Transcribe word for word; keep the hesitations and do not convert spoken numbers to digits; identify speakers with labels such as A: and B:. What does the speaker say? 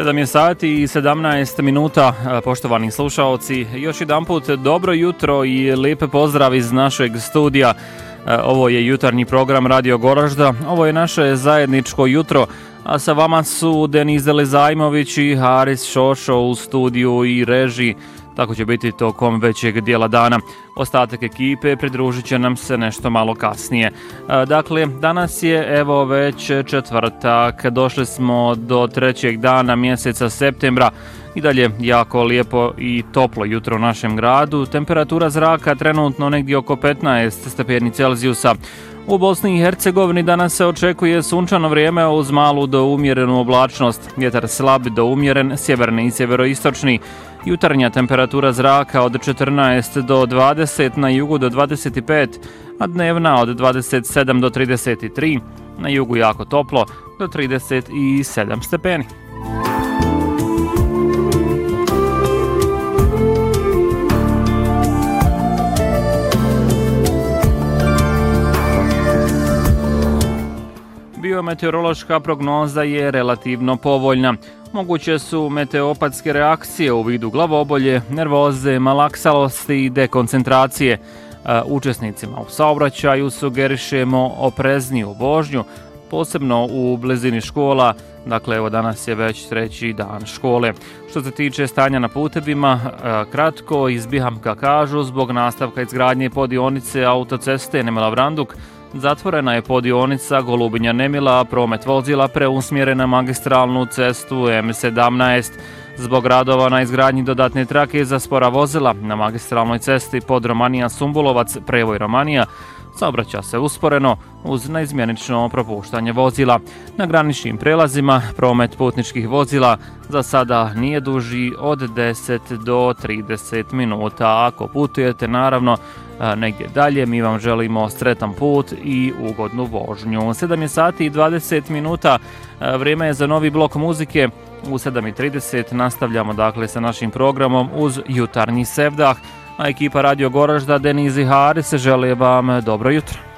A: sedam je sati i sedamnaest minuta, poštovani slušaoci. Još jedan put dobro jutro i lijepe pozdrav iz našeg studija. Ovo je jutarnji program Radio Goražda. Ovo je naše zajedničko jutro, a sa vama su Deniz Delezajmović i Haris Šošo u studiju i režiji. Tako će biti tokom većeg dijela dana. Ostatak ekipe pridružit će nam se nešto malo kasnije. Dakle, danas je evo već četvrtak, došli smo do trećeg dana mjeseca septembra. I dalje jako lijepo i toplo jutro u našem gradu. Temperatura zraka trenutno negdje oko petnaest stepeni Celzijusa. U Bosni i Hercegovini danas se očekuje sunčano vrijeme uz malu do umjerenu oblačnost. Vjetar slab do umjeren, sjeverni i sjeveroistočni. Jutarnja temperatura zraka od četrnaest do dvadeset, na jugu do dvadeset pet, a dnevna od dvadeset sedam do trideset tri. Na jugu jako toplo do trideset sedam stepeni. Biometeorološka prognoza je relativno povoljna. Moguće su meteopatske reakcije u vidu glavobolje, nervoze, malaksalosti i dekoncentracije. Učesnicima u saobraćaju sugerišemo oprezniju vožnju, posebno u blizini škola. Dakle, evo danas je već treći dan škole. Što se tiče stanja na putevima, kratko iz Bihamka kažu zbog nastavka izgradnje podionice autoceste Nemila-Vranduk, zatvorena je podionica Golubinja-Nemila, a promet vozila preusmjeren na magistralnu cestu em sedamnaest. Zbog radova na izgradnji dodatne trake za spora vozila na magistralnoj cesti pod Romanija-Sumbulovac, prevoj Romanija, saobraća se usporeno uz neizmjenično propuštanje vozila. Na graničnim prelazima promet putničkih vozila za sada nije duži od deset do trideset minuta. Ako putujete, naravno, negdje dalje, mi vam želimo sretan put i ugodnu vožnju. sedam je sati i dvadeset minuta, vrijeme je za novi blok muzike. U sedam i trideset nastavljamo dakle sa našim programom uz jutarnji sevdah, a ekipa Radio Goražda, Deniz i Haris, žele vam dobro jutro.